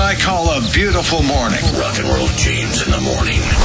I call a beautiful morning. Rock and Roll James in the morning.